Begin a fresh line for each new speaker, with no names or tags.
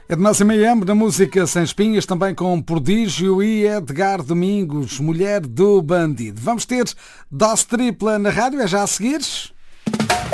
É de Nós M&M, na música Sem Espinhas, também com Prodígio e Edgar Domingos, Mulher do Bandido. Vamos ter dose tripla na rádio, é já a seguir?